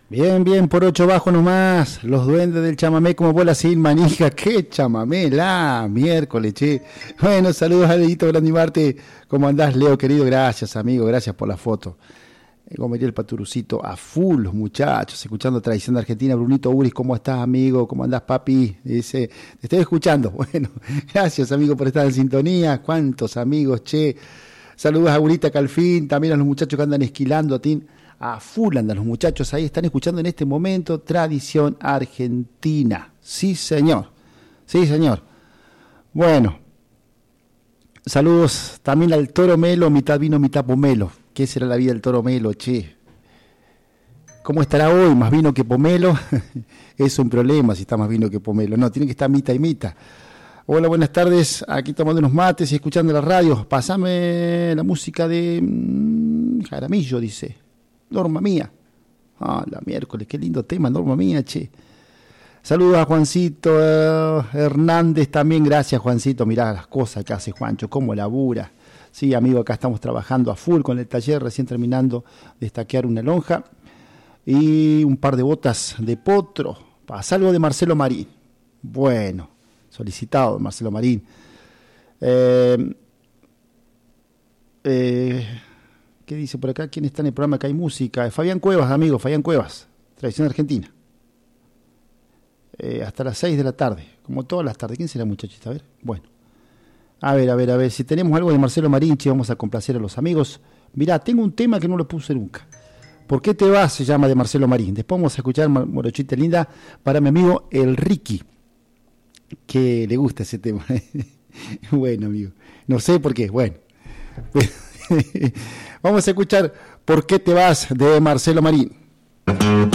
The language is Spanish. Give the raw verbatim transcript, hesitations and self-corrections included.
Bien, bien, por ocho bajo nomás. Los duendes del chamamé como bola sin manija. ¡Qué chamamé! La miércoles, che. Bueno, saludos a Leito, grande Marte. ¿Cómo andás, Leo, querido? Gracias, amigo, gracias por la foto. Como diría el Paturucito, a full los muchachos, escuchando Tradición de Argentina. Brunito Uris, ¿cómo estás, amigo? ¿Cómo andás, papi? Dice, te estoy escuchando. Bueno, gracias, amigo, por estar en sintonía. ¿Cuántos amigos, che? Saludos a Brunita Calfín, también a los muchachos que andan esquilando, a ti. A full andan los muchachos ahí, están escuchando en este momento Tradición Argentina. Sí, señor. Sí, señor. Bueno, saludos también al Toro Melo, mitad vino, mitad pomelo. ¿Qué será la vida del Toro Melo, che? ¿Cómo estará hoy? ¿Más vino que pomelo? Es un problema si está más vino que pomelo. No, tiene que estar mitad y mitad. Hola, buenas tardes. Aquí tomando unos mates y escuchando la radio. Pasame la música de mmm, Jaramillo, dice. Norma Mía. Ah, la miércoles, qué lindo tema, Norma Mía, che. Saludos a Juancito eh, Hernández también, gracias Juancito, mirá las cosas que hace Juancho, cómo labura. Sí, amigo, acá estamos trabajando a full con el taller, recién terminando de estaquear una lonja y un par de botas de potro. Pasa algo de Marcelo Marín. Bueno, solicitado Marcelo Marín. Eh... Eh... ¿Qué dice por acá? ¿Quién está en el programa? Que hay música. Fabián Cuevas, amigo, Fabián Cuevas. Tradición Argentina. Eh, hasta las seis de la tarde. Como todas las tardes. ¿Quién será, muchachita? A ver. Bueno. A ver, a ver, a ver. Si tenemos algo de Marcelo Marinchi, vamos a complacer a los amigos. Mirá, tengo un tema que no lo puse nunca. ¿Por qué te vas? Se llama de Marcelo Marín. Después vamos a escuchar Morochita Linda para mi amigo el Ricky. Que le gusta ese tema. Bueno, amigo. No sé por qué. Bueno. Vamos a escuchar ¿Por qué te vas? De Marcelo Marín.